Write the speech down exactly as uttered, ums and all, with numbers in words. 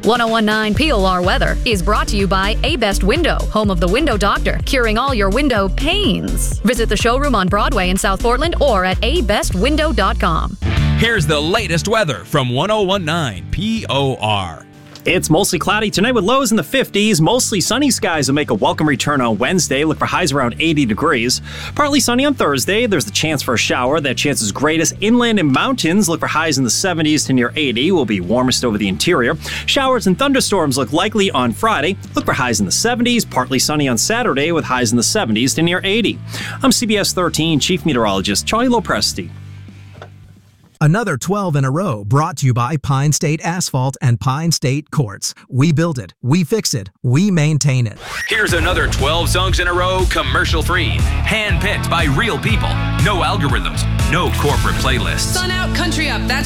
one oh one nine P O R weather is brought to you by A-Best Window, home of the Window Doctor, curing all your window pains. Visit the showroom on Broadway in South Portland or at a best window dot com. Here's the latest weather from one oh one nine P O R. It's mostly cloudy tonight with lows in the fifties. Mostly sunny skies will make a welcome return on Wednesday. Look for highs around eighty degrees. Partly sunny on Thursday. There's the chance for a shower. That chance is greatest inland and mountains. Look for highs in the seventies to near eighty. Will be warmest over the interior. Showers and thunderstorms look likely on Friday. Look for highs in the seventies. Partly sunny on Saturday with highs in the seventies to near eighty. I'm C B S thirteen Chief Meteorologist Charlie Lopresti. Another twelve in a row brought to you by Pine State Asphalt and Pine State Quartz. We build it, we fix it, we maintain it. Here's another twelve songs in a row, commercial-free. Hand-picked by real people. No algorithms, no corporate playlists. Sun out, country up. That's